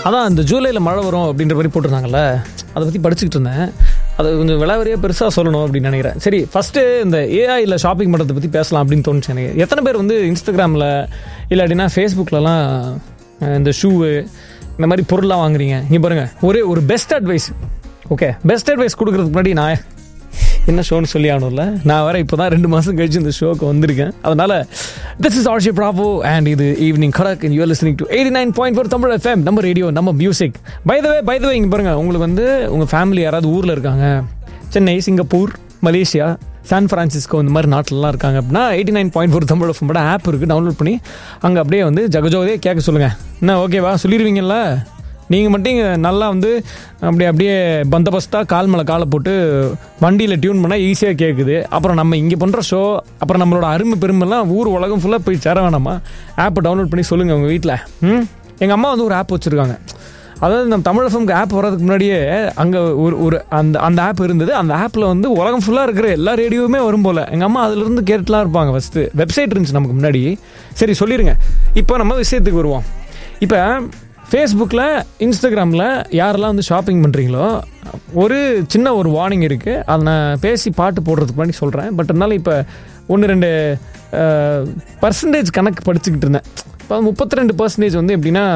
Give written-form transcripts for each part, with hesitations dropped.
அதான் இந்த ஜூலையில் மழை வரும் அப்படின்ற மாதிரி போட்டிருந்தாங்கல்ல, அதை பற்றி படிச்சுக்கிட்டு இருந்தேன். அது கொஞ்சம் விளைவரியாக பெருசாக சொல்லணும் அப்படின்னு நினைக்கிறேன். சரி, ஃபஸ்ட்டு இந்த ஏஐயில் ஷாப்பிங் பண்ணுறதை பற்றி பேசலாம் அப்படின்னு தோணுச்சு எனக்கு. எத்தனை பேர் வந்து இன்ஸ்டாகிராமில் இல்லாட்டினா ஃபேஸ்புக்கிலலாம் இந்த ஷூவு இந்த மாதிரி பொருள்லாம் வாங்குறீங்க? இங்கே பாருங்கள், ஒரு best advice. Okay, best advice கொடுக்குறதுக்கு முன்னாடி நான் என்ன ஷோன்னு சொல்லி ஆகணும்ல. நான் வேறு இப்போ தான் 2 மாதம் கழிச்சு இந்த ஷோக்கு வந்திருக்கேன். அதனால் this is Arshi Bravo and இது evening kadak and you are listening to 89.4 Tamil FM, நம்ம ரேடியோ, நம்ம மியூசிக். பை த வே இங்கே பாருங்கள், உங்களுக்கு வந்து உங்கள் ஃபேமிலி யாராவது ஊரில் இருக்காங்க, Chennai, Singapore, Malaysia, San Francisco இந்த மாதிரி நாட்டிலலாம் இருக்காங்க அப்படின்னா 89.4 தமிழ் FM ஆப் இருக்குது, டவுன்லோட் பண்ணி அங்கே அப்படியே வந்து ஜகஜோதே கேட்க சொல்லுங்கள். என்ன ஓகேவா சொல்லிடுவீங்கல்ல? நீங்கள் மட்டும் இங்கே நல்லா வந்து அப்படியே பந்தோபஸ்தாக கால் மேலே காலை போட்டு வண்டியில் டியூன் பண்ணால் ஈஸியாக கேட்குது. அப்புறம் நம்ம இங்கே பண்ணுற ஷோ, அப்புறம் நம்மளோட அருமை பெருமைலாம் ஊர் உலகம் ஃபுல்லாக போய் சேர வேணாமா? ஆப்பை டவுன்லோட் பண்ணி சொல்லுங்கள் உங்கள் வீட்டில். எங்கள் அம்மா வந்து ஒரு ஆப் வச்சுருக்காங்க. அதாவது நம்ம தமிழ் எஃப்எம்க்கு ஆப் வர்றதுக்கு முன்னாடியே அங்கே ஒரு அந்த ஆப் இருந்தது. அந்த ஆப்பில் வந்து உலகம் ஃபுல்லாக இருக்கிற எல்லா ரேடியோவுமே வரும் போல். எங்கள் அம்மா அதிலிருந்து கேட்டுலாம் இருப்பாங்க. ஃபஸ்ட்டு வெப்சைட் இருந்துச்சு நமக்கு முன்னாடி. சரி சொல்லிடுங்க, இப்போ நம்ம விஷயத்துக்கு வருவோம். இப்போ ஃபேஸ்புக்கில், இன்ஸ்டாகிராமில் யாரெல்லாம் வந்து ஷாப்பிங் பண்ணுறீங்களோ, ஒரு சின்ன வார்னிங் இருக்குது. அதை நான் பேசி பாட்டு போடுறதுக்கு முன்னாடி சொல்கிறேன். பட் இருந்தாலும் இப்போ 1-2% கணக்கு படிச்சுக்கிட்டு இருந்தேன். இப்போ 32% வந்து எப்படின்னா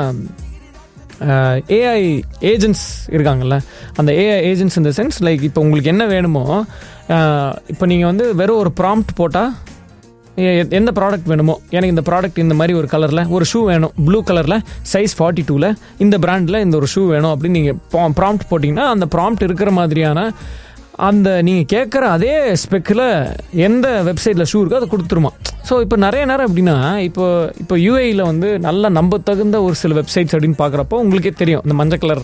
ஏஐ ஏஜென்ட்ஸ் இருக்காங்கல்ல, அந்த ஏஐ ஏஜென்ட்ஸ் இந்த சென்ஸ் லைக் இப்போ உங்களுக்கு என்ன வேணுமோ, இப்போ நீங்கள் வந்து வெறும் ஒரு ப்ராம்ப்ட் போட்டால் எந்த ப்ராடக்ட் வேணுமோ, எனக்கு இந்த ப்ராடக்ட் இந்த மாதிரி ஒரு கலரில் ஒரு ஷூ வேணும், ப்ளூ கலரில் சைஸ் 42ல் இந்த பிராண்டில் இந்த ஒரு ஷூ வேணும் அப்படின்னு நீங்கள் ப்ராம்ப்ட் போட்டிங்கன்னா அந்த ப்ராம்ப்ட் இருக்கிற மாதிரியான அந்த நீங்கள் கேட்குற அதே ஸ்பெக்கில் எந்த வெப்சைட்டில் ஷூ இருக்கோ அதை கொடுத்துருமா. ஸோ இப்போ நிறைய நேரம் எப்படின்னா இப்போ யூஏயில் வந்து நல்லா நம்ப தகுந்த ஒரு சில வெப்சைட்ஸ் அப்படின்னு பார்க்குறப்போ உங்களுக்கே தெரியும். இந்த மஞ்சள் கலர்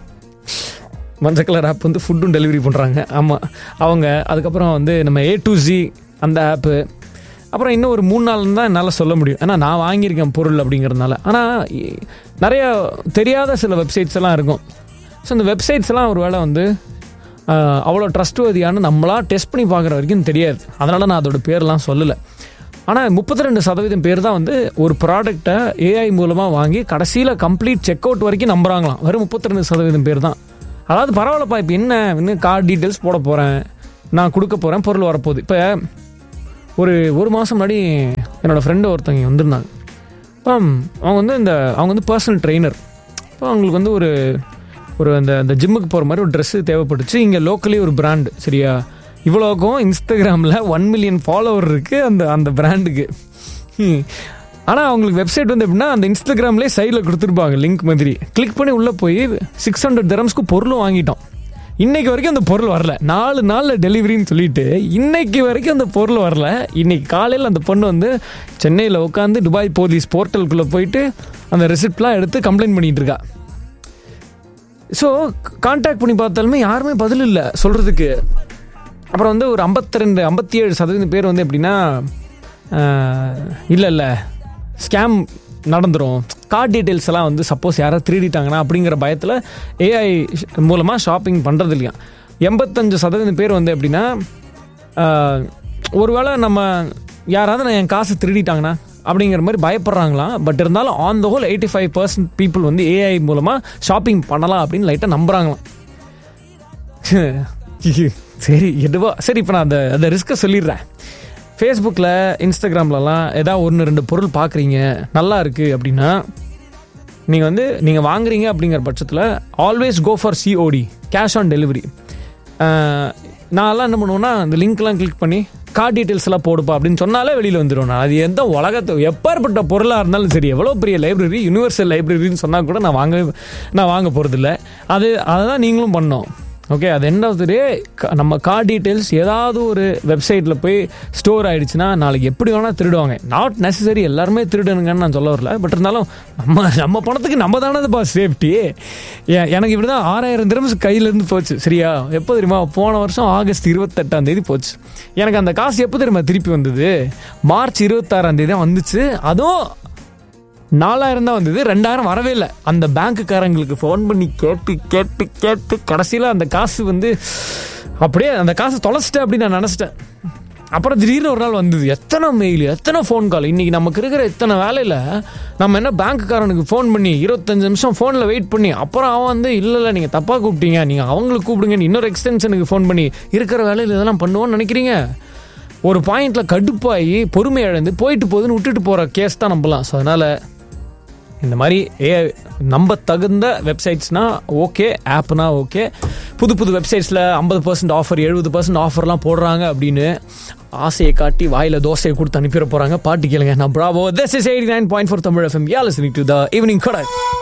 ஆப் வந்து ஃபுட்டும் டெலிவரி பண்ணுறாங்க. ஆமாம், அவங்க. அதுக்கப்புறம் வந்து நம்ம A to Z அந்த ஆப்பு, அப்புறம் இன்னும் ஒரு 3 நாள் தான் என்னால் சொல்ல முடியும், ஏன்னா நான் வாங்கியிருக்கேன் பொருள் அப்படிங்கிறதுனால. ஆனால் நிறைய தெரியாத சில வெப்சைட்ஸ் எல்லாம் இருக்கும். ஸோ இந்த வெப்சைட்ஸ் எல்லாம் ஒரு வேளை வந்து அவ்வளோ ட்ரஸ்ட்வர்தியான நம்மளாக டெஸ்ட் பண்ணி பார்க்குற வரைக்கும் தெரியாது. அதனால் நான் அதோட பேர்லாம் சொல்லலை. ஆனால் 32% பேர் தான் வந்து ஒரு ப்ராடக்டை ஏஐ மூலமாக வாங்கி கடைசியில் கம்ப்ளீட் செக் அவுட் வரைக்கும் நம்புகிறாங்களாம். வெறும் 32% பேர் தான். அதாவது பரவாயில்லப்பா, இப்போ இன்னும் கார்டு டீட்டெயில்ஸ் போட போகிறேன், நான் கொடுக்க போகிறேன், பொருள் வரப்போகுது. இப்போ ஒரு மாதம் முன்னாடி என்னோடய ஃப்ரெண்டு ஒருத்தவங்க வந்திருந்தாங்க. அவங்க வந்து பர்சனல் ட்ரெயினர். இப்போ அவங்களுக்கு வந்து ஒரு அந்த ஜிம்முக்கு போகிற மாதிரி ஒரு ட்ரெஸ்ஸு தேவைப்பட்டுச்சு. இங்கே லோக்கலி ஒரு பிராண்டு, சரியா? இவ்வளோக்கும் இன்ஸ்டாகிராமில் 1 million ஃபாலோவர் இருக்குது அந்த பிராண்டுக்கு. ஆனால் அவங்களுக்கு வெப்சைட் வந்து எப்படின்னா அந்த இன்ஸ்டாகிராம்லேயே சைடில் கொடுத்துருப்பாங்க லிங்க் மாதிரி. கிளிக் பண்ணி உள்ளே போய் 600 dirhamsக்கு பொருளும் வாங்கிட்டோம். இன்னைக்கு வரைக்கும் அந்த பொருள் வரல. 4 நாளில் டெலிவரின்னு சொல்லிட்டு இன்னைக்கு வரைக்கும் அந்த பொருள் வரல. இன்னைக்கு காலையில் அந்த பொண்ணு வந்து சென்னையில் உட்காந்து துபாய் போலீஸ் போர்ட்டலுக்குள்ளே போயிட்டு அந்த ரெசிப்ட்லாம் எடுத்து கம்ப்ளைண்ட் பண்ணிகிட்டு இருக்கா. ஸோ கான்டாக்ட் பண்ணி பார்த்தாலுமே யாருமே பதில் இல்லை சொல்கிறதுக்கு. அப்புறம் வந்து ஒரு 57% பேர் வந்து எப்படின்னா இல்லை ஸ்கேம் நடந்துடும், கார்டு டீட்டெயில்ஸ் எல்லாம் வந்து சப்போஸ் யாராவது திருடிட்டாங்கன்னா அப்படிங்கிற பயத்தில் ஏஐ மூலமாக ஷாப்பிங் பண்ணுறது இல்லையா. 85% பேர் வந்து எப்படின்னா ஒருவேளை நம்ம யாராவது என் காசு திருடிட்டாங்கன்னா அப்படிங்கிற மாதிரி பயப்படுறாங்களாம். பட் இருந்தாலும் ஆன் த ஹோல் 85% பீப்புள் வந்து ஏஐ மூலமாக ஷாப்பிங் பண்ணலாம் அப்படின்னு லைட்டாக நம்புகிறாங்களாம். சரி இப்போ நான் அந்த ரிஸ்க்கை சொல்லிடுறேன். ஃபேஸ்புக்கில், இன்ஸ்டாகிராம்லலாம் ஏதாவது 1-2 பொருள் பார்க்குறீங்க, நல்லா இருக்குது அப்படின்னா நீங்கள் வாங்குறீங்க அப்படிங்கிற பட்சத்தில் always go for COD, cash on delivery. நான்லாம் என்ன பண்ணுவேன்னா அந்த லிங்க்லாம் கிளிக் பண்ணி கார்டு டீட்டெயில்ஸ் எல்லாம் போடுப்பா அப்படின்னு சொன்னாலே வெளியில் வந்துடுவேன். அது எந்த உலகத்தை எப்பேற்பட்ட பொருளாக இருந்தாலும் சரி, எவ்வளோ பெரிய லைப்ரரி, யூனிவர்சல் லைப்ரரின்னு சொன்னால் கூட நான் வாங்க போகிறதில்ல. அதை தான் நீங்களும் பண்ணோம். ஓகே, அது எண்ட் ஆஃப் த டே நம்ம கார்டு டீட்டெயில்ஸ் ஏதாவது ஒரு வெப்சைட்டில் போய் ஸ்டோர் ஆகிடுச்சுன்னா நாளைக்கு எப்படி வேணால் திருடுவாங்க. நாட் நெசசரி எல்லாருமே திருடணுங்கன்னு நான் சொல்ல வரல. பட் இருந்தாலும் நம்ம பணத்துக்கு நம்ம தானேப்பா சேஃப்டி. எனக்கு இப்படி தான் 6000 dirhams கையிலேருந்து போச்சு, சரியா? எப்போ தெரியுமா? போன வருஷம் ஆகஸ்ட் 28 போச்சு. எனக்கு அந்த காசு எப்போ தெரியுமா திருப்பி வந்தது? மார்ச் 26 தான் வந்துச்சு. அதுவும் 4000 தான் வந்தது, 2000 வரவே இல்லை. அந்த பேங்க்குக்காரங்களுக்கு ஃபோன் பண்ணி கேட்டு கடைசியில் அந்த காசு வந்து அப்படியே அந்த காசு தொலைச்சிட்டேன் அப்படின்னு நான் நினச்சிட்டேன். அப்புறம் திடீர்னு ஒரு நாள் வந்தது, எத்தனை மெயில், எத்தனை ஃபோன் கால். இன்றைக்கி நமக்கு இருக்கிற இத்தனை வேலையில் நம்ம என்ன பேங்க்குக்காரனுக்கு ஃபோன் பண்ணி 25 நிமிஷம் ஃபோனில் வெயிட் பண்ணி, அப்புறம் அவன் வந்து இல்லை நீங்கள் தப்பாக கூப்பிட்டீங்க, நீங்கள் அவங்களுக்கு கூப்பிடுங்கன்னு இன்னொரு எக்ஸ்டென்ஷனுக்கு ஃபோன் பண்ணி இருக்கிற வேலையில் இதெல்லாம் பண்ணுவோன்னு நினைக்கிறீங்க? ஒரு பாயிண்டில் கடுப்பாகி பொறுமை இழந்து போயிட்டு போகுதுன்னு விட்டுட்டு போகிற கேஸ் தான் நம்பலாம். ஸோ அதனால் இந்த மாதிரி நம்ப தகுந்த வெப்சைட்ஸ்னால் ஓகே, ஆப்னா ஓகே. புது புது வெப்சைட்ஸில் 50% ஆஃபர் 70% ஆஃபர்லாம் போடுறாங்க அப்படின்னு ஆசையை காட்டி வாயில் தோசையை கொடுத்து அனுப்பிட போகிறாங்க. பாட்டு கேளுங்க. நான் Bravo. This is 89.4 Tamil FM. You're listening to the Evening Kodak.